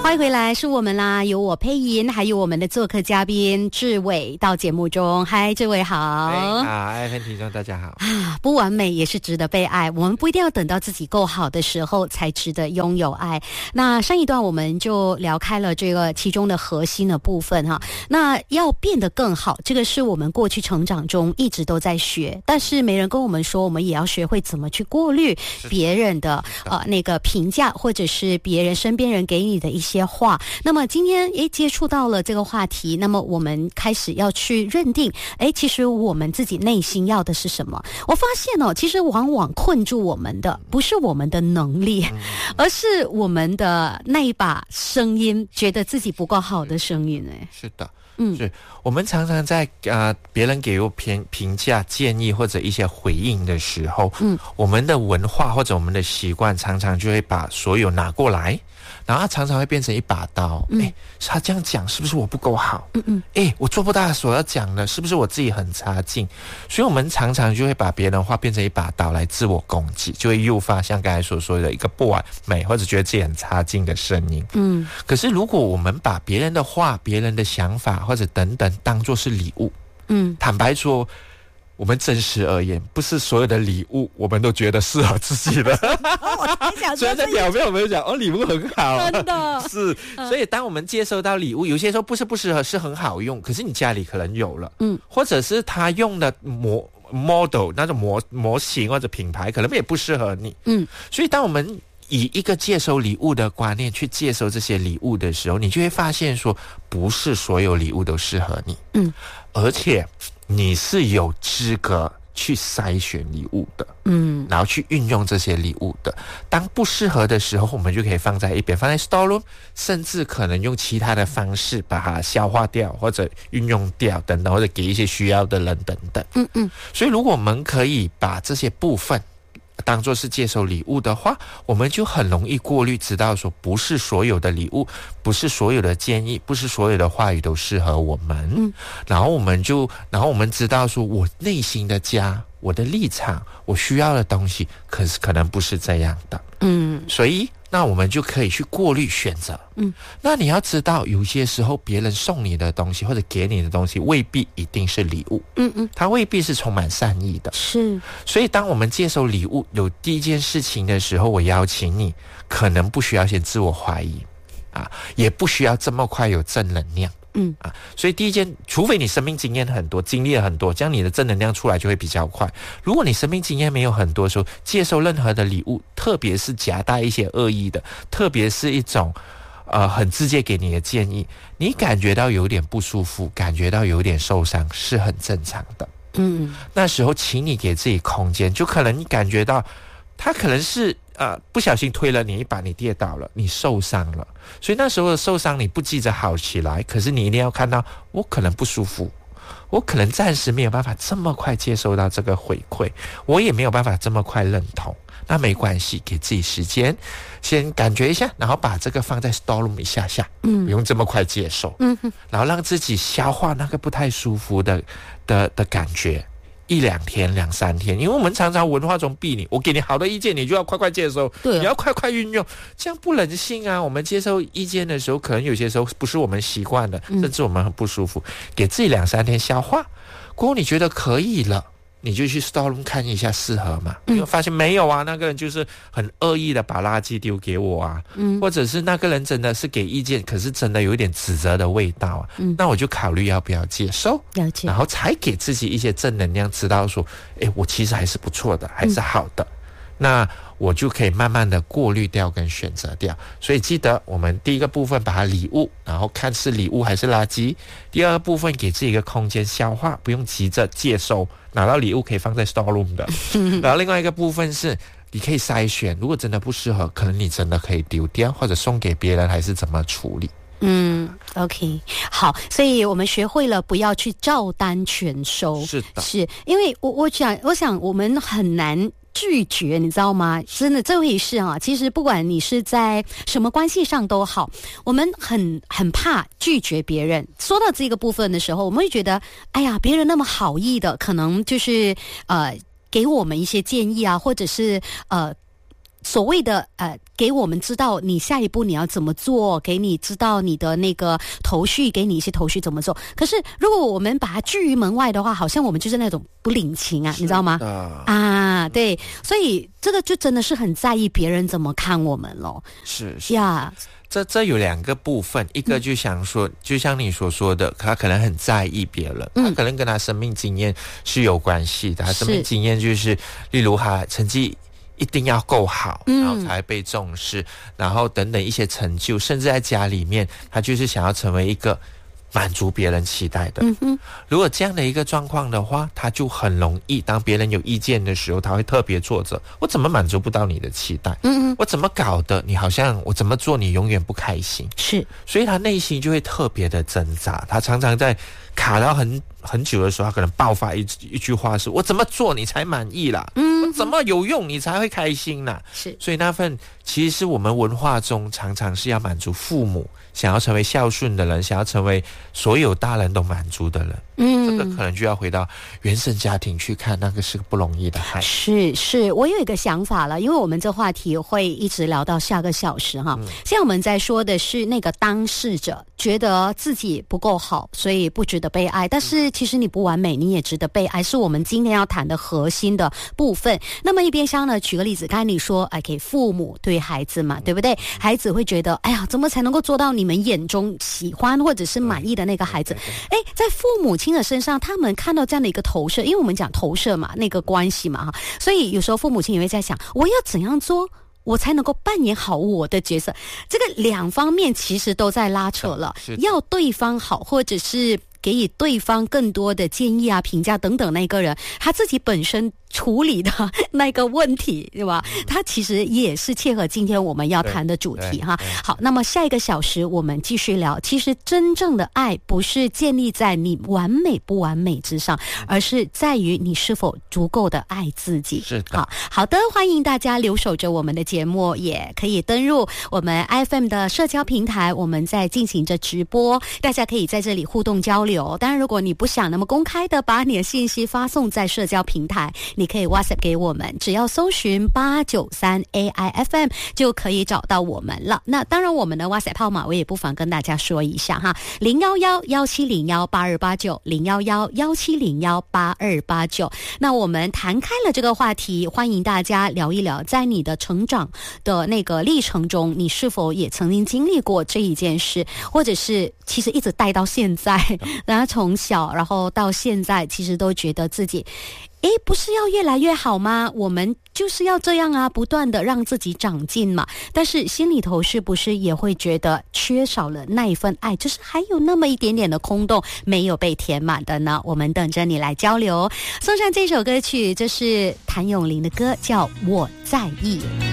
欢迎回来，是我们啦，有我佩莹，还有我们的做客嘉宾志伟到节目中。嗨，志伟好。 爱粉听众大家好。 不完美也是值得被爱，我们不一定要等到自己够好的时候才值得拥有爱。那上一段我们就聊开了这个其中的核心的部分哈。那要变得更好，这个是我们过去成长中一直都在学，但是没人跟我们说，我们也要学会怎么去过滤别人的那个评价，或者是别人身边人给你的一些话。那么今天接触到了这个话题，那么我们开始要去认定其实我们自己内心要的是什么。我发现其实往往困住我们的不是我们的能力，而是我们的那一把声音，觉得自己不够好的声音。 是的，是我们常常在别人给我评价、建议或者一些回应的时候，我们的文化或者我们的习惯常常就会把所有拿过来，然后它常常会变成一把刀。他这样讲是不是我不够好？我做不到所要讲的，是不是我自己很差劲？所以我们常常就会把别人的话变成一把刀来自我攻击，就会诱发像刚才所说的一个不完美或者觉得自己很差劲的声音。可是如果我们把别人的话、别人的想法或者等等当作是礼物，坦白说，我们真实而言，不是所有的礼物我们都觉得适合自己的。所以在表面我们就讲礼物很好，真的是。所以当我们接收到礼物，有些时候不是不适合，是很好用，可是你家里可能有了，或者是他用的model 那种模型或者品牌可能也不适合你。所以当我们以一个接收礼物的观念去接收这些礼物的时候，你就会发现说，不是所有礼物都适合你。而且你是有资格去筛选礼物的，然后去运用这些礼物的。当不适合的时候，我们就可以放在一边，放在 storeroom， 甚至可能用其他的方式把它消化掉，或者运用掉等等，或者给一些需要的人等等。所以如果我们可以把这些部分当作是接受礼物的话，我们就很容易过滤，知道说不是所有的礼物，不是所有的建议，不是所有的话语都适合我们。然后我们知道说，我内心的家，我的立场，我需要的东西，可能不是这样的。所以那我们就可以去过滤选择。那你要知道，有些时候别人送你的东西或者给你的东西未必一定是礼物，它未必是充满善意的。是，所以当我们接受礼物有第一件事情的时候，我邀请你，可能不需要先自我怀疑也不需要这么快有正能量。所以第一件，除非你生命经验很多，经历了很多，这样你的正能量出来就会比较快。如果你生命经验没有很多的时候，接受任何的礼物，特别是夹带一些恶意的，特别是一种很直接给你的建议，你感觉到有点不舒服，感觉到有点受伤，是很正常的。那时候请你给自己空间，就可能你感觉到他可能是不小心推了你一把，你跌倒了，你受伤了。所以那时候的受伤你不急着好起来，可是你一定要看到，我可能不舒服，我可能暂时没有办法这么快接收到这个回馈，我也没有办法这么快认同。那没关系，给自己时间，先感觉一下，然后把这个放在 storeroom 一下下，不用这么快接受，然后让自己消化那个不太舒服的感觉。1-2天、2-3天，因为我们常常文化中逼你，我给你好的意见，你就要快快接收，你要快快运用，这样不人性啊！我们接受意见的时候，可能有些时候不是我们习惯的，甚至我们很不舒服，给自己2-3天消化，过后你觉得可以了，你就去 storeroom 看一下适合嘛。你会发现没有啊，那个人就是很恶意的把垃圾丢给我啊，或者是那个人真的是给意见，可是真的有一点指责的味道啊，那我就考虑要不要接受，了解，然后才给自己一些正能量，知道说，我其实还是不错的，还是好的。那我就可以慢慢的过滤掉跟选择掉。所以记得我们第一个部分把它礼物，然后看是礼物还是垃圾。第二个部分给自己一个空间消化，不用急着接收，拿到礼物可以放在 storeroom 的。然后另外一个部分是你可以筛选，如果真的不适合，可能你真的可以丢掉或者送给别人，还是怎么处理。 OK， 好，所以我们学会了不要去照单全收。是的，是因为我想我们很难拒绝，你知道吗？真的这回事啊，其实不管你是在什么关系上都好，我们很怕拒绝别人。说到这个部分的时候，我们会觉得，哎呀，别人那么好意的，可能就是给我们一些建议啊，或者是所谓的给我们知道你下一步你要怎么做，给你知道你的那个头绪，给你一些头绪怎么做。可是如果我们把它拒于门外的话，好像我们就是那种不领情啊，你知道吗？啊，对，所以这个就真的是很在意别人怎么看我们咯。 是呀。 这有两个部分，一个就想说，就像你所说的，他可能很在意别人，他可能跟他生命经验是有关系的。他生命经验就是，例如他成绩一定要够好，然后才被重视，然后等等一些成就，甚至在家里面，他就是想要成为一个满足别人期待的。如果这样的一个状况的话，他就很容易当别人有意见的时候，他会特别挫折，我怎么满足不到你的期待？我怎么搞的？你好像我怎么做你永远不开心。是，所以他内心就会特别的挣扎，他常常在卡到很久的时候，他可能爆发一句话是：我怎么做你才满意啦？我怎么有用你才会开心啦？是，所以那份其实是我们文化中常常是要满足父母，想要成为孝顺的人，想要成为所有大人都满足的人。这个可能就要回到原生家庭去看，那个是个不容易的孩子。 是，我有一个想法了，因为我们这话题会一直聊到下个小时哈。现在我们在说的是那个当事者觉得自己不够好，所以不值得被爱。但是其实你不完美，你也值得被爱，是我们今天要谈的核心的部分。那么一边厢呢，举个例子，刚才你说给父母对孩子嘛，对不对？孩子会觉得，哎呀，怎么才能够做到你们眼中喜欢或者是满意的那个孩子？在父母亲的身上，他们看到这样的一个投射，因为我们讲投射嘛，那个关系嘛，所以有时候父母亲也会在想，我要怎样做我才能够扮演好我的角色？这个两方面其实都在拉扯了，要对方好，或者是给予对方更多的建议啊、评价等等，那个人他自己本身处理的那个问题，对吧？它其实也是切合今天我们要谈的主题哈。好，那么下一个小时我们继续聊。其实真正的爱不是建立在你完美不完美之上，而是在于你是否足够的爱自己。是的。好的，欢迎大家留守着我们的节目，也可以登入我们 FM 的社交平台，我们在进行着直播，大家可以在这里互动交流。当然，如果你不想那么公开的把你的信息发送在社交平台，你可以 WhatsApp 给我们，只要搜寻893 AIFM 就可以找到我们了。那当然我们的 WhatsApp 号码我也不妨跟大家说一下哈，011-1701-8289 011-1701-8289。那我们谈开了这个话题，欢迎大家聊一聊，在你的成长的那个历程中，你是否也曾经经历过这一件事，或者是其实一直带到现在，然后从小然后到现在，其实都觉得自己不是要越来越好吗？我们就是要这样啊，不断的让自己长进嘛。但是心里头是不是也会觉得缺少了那一份爱，就是还有那么一点点的空洞没有被填满的呢？我们等着你来交流。送上这首歌曲，这是谭咏麟的歌，叫《我在意》。